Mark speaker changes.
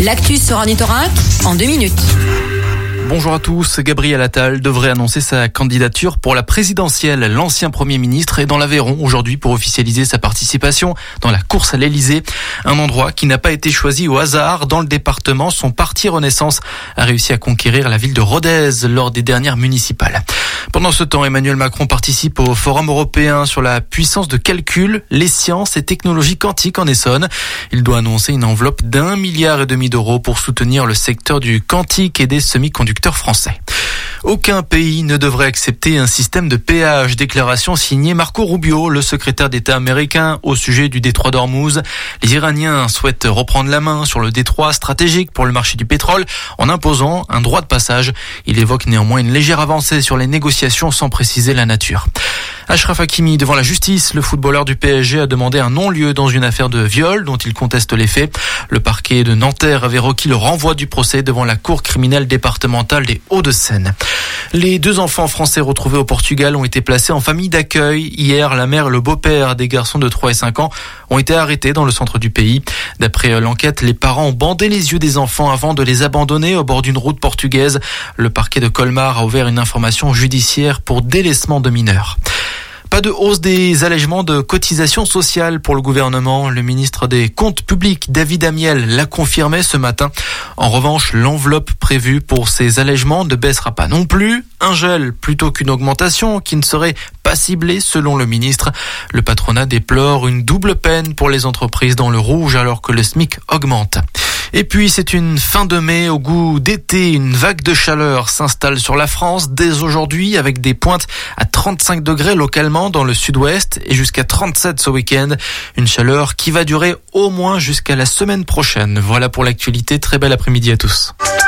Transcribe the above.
Speaker 1: L'actu sur Ornithorynque en 2 minutes.
Speaker 2: Bonjour à tous. Gabriel Attal devrait annoncer sa candidature pour la présidentielle. L'ancien Premier ministre est dans l'Aveyron aujourd'hui pour officialiser sa participation dans la course à l'Elysée. Un endroit qui n'a pas été choisi au hasard. Dans le département, son parti Renaissance a réussi à conquérir la ville de Rodez lors des dernières municipales. Pendant ce temps, Emmanuel Macron participe au Forum européen sur la puissance de calcul, les sciences et technologies quantiques en Essonne. Il doit annoncer une enveloppe d'1,5 milliard d'euros pour soutenir le secteur du quantique et des semi-conducteurs français. Aucun pays ne devrait accepter un système de péage. Déclaration signée Marco Rubio, le secrétaire d'État américain, au sujet du détroit d'Ormuz. Les Iraniens souhaitent reprendre la main sur le détroit stratégique pour le marché du pétrole en imposant un droit de passage. Il évoque néanmoins une légère avancée sur les négociations sans préciser la nature. Achraf Hakimi devant la justice. Le footballeur du PSG a demandé un non-lieu dans une affaire de viol dont il conteste les faits. Le parquet de Nanterre avait requis le renvoi du procès devant la cour criminelle départementale des Hauts-de-Seine. Les 2 enfants français retrouvés au Portugal ont été placés en famille d'accueil. Hier, la mère et le beau-père des garçons de 3 et 5 ans ont été arrêtés dans le centre du pays. D'après l'enquête, les parents ont bandé les yeux des enfants avant de les abandonner au bord d'une route portugaise. Le parquet de Colmar a ouvert une information judiciaire pour délaissement de mineurs. Pas de hausse des allègements de cotisations sociales pour le gouvernement. Le ministre des Comptes publics, David Amiel, l'a confirmé ce matin. En revanche, l'enveloppe prévue pour ces allègements ne baissera pas non plus. Un gel plutôt qu'une augmentation qui ne serait pas ciblée selon le ministre. Le patronat déplore une double peine pour les entreprises dans le rouge alors que le SMIC augmente. Et puis c'est une fin de mai au goût d'été. Une vague de chaleur s'installe sur la France dès aujourd'hui avec des pointes à 35 degrés localement dans le sud-ouest et jusqu'à 37 ce week-end. Une chaleur qui va durer au moins jusqu'à la semaine prochaine. Voilà pour l'actualité. Très bel après-midi à tous.